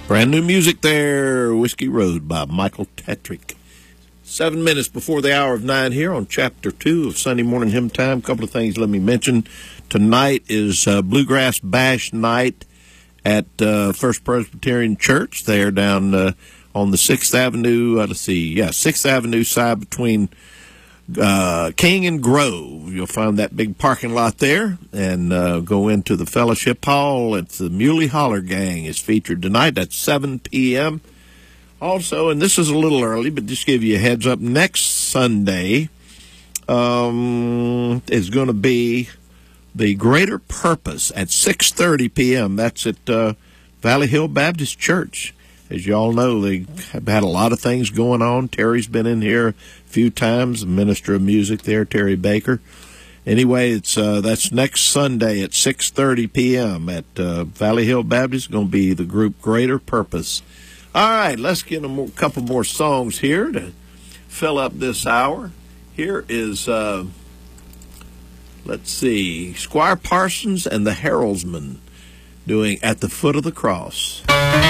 Brand new music there, Whiskey Road by Michael Tetrick. 7 minutes before the hour of 9 here on Chapter 2 of Sunday Morning Hymn Time. A couple of things let me mention. Tonight is Bluegrass Bash Night at First Presbyterian Church there down on the 6th Avenue, 6th Avenue side between King and Grove. You'll find that big parking lot there and go into the fellowship hall. It's the Muley Holler Gang is featured tonight. That's 7 p.m. Also, and this is a little early, but just give you a heads up, next Sunday is going to be the Greater Purpose at 6:30 p.m. That's at Valley Hill Baptist Church. As you all know, they have had a lot of things going on. Terry's been in here a few times, the minister of music there, Terry Baker. Anyway, it's that's next Sunday at 6:30 p.m. at Valley Hill Baptist. It's going to be the group Greater Purpose. All right, let's get a couple more songs here to fill up this hour. Here is, let's see, Squire Parsons and the Heraldsmen doing At the Foot of the Cross.